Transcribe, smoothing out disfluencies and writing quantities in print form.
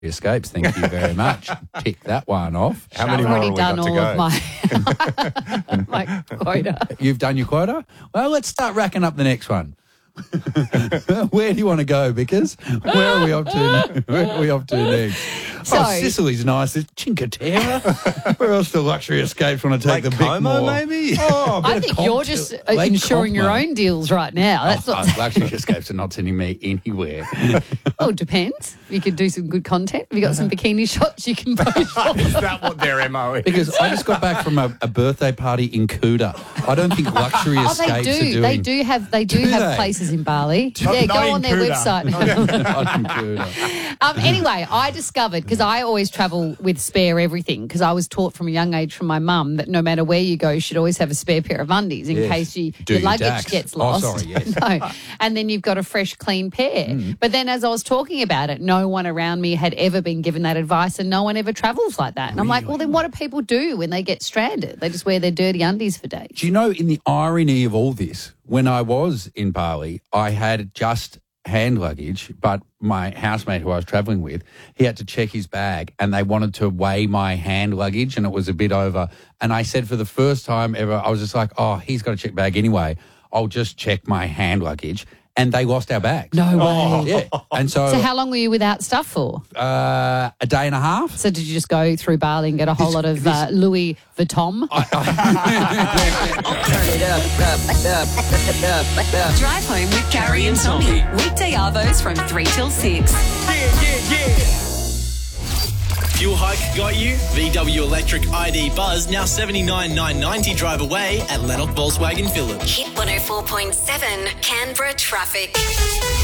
Escapes. Thank you very much. Tick that one off. How many I've more already have we done got all to of my quota. You've done your quota? Well, let's start racking up the next one. Where do you want to go, Vickers? Where are we off to next? So- Sicily's nice. There's Cinque Terre. Where else do luxury escapes want to take Lake the bit Como, more? maybe? Oh, a bit I of think Comte- you're just Lake ensuring your Como. own deals right now. That's what, Luxury escapes are not sending me anywhere. well, it depends. You could do some good content. Have you got some bikini shots you can post? Is that what their MO is? Because I just got back from a birthday party in Kuta. I don't think luxury Oh, escapes they are do. doing... They do have they? places in Bali. Not- Yeah, not go in on their Kuta. website. Not in Kuta. Anyway, I discovered, because I always travel with spare everything, because I was taught from a young age from my mum that no matter where you go, you should always have a spare pair of undies in Yes. case Do your your luggage tax. gets Oh, lost. sorry, yes. No. And then you've got a fresh, clean pair. But then as I was talking about it, no one around me had ever been given that advice and no one ever travels like that. And I'm like, well, then what do people do when they get stranded? They just wear their dirty undies for days. Do you know, in the irony of all this, when I was in Bali, I had just hand luggage, but my housemate who I was travelling with, he had to check his bag and they wanted to weigh my hand luggage and it was a bit over. And I said for the first time ever, I was just like, oh, he's got to check bag anyway. I'll just check my hand luggage. And they lost our bags. No way. Yeah. And so, So how long were you without stuff for? a day and a half. So did you just go through Bali and get a whole lot of Louis Vuitton? Drive home with Carrie and Tommy. Weekday arvos from 3 till 6. Fuel hike got you? VW Electric ID Buzz now $79,990 drive away at Lennox Volkswagen Village. Hit 104.7 Canberra traffic.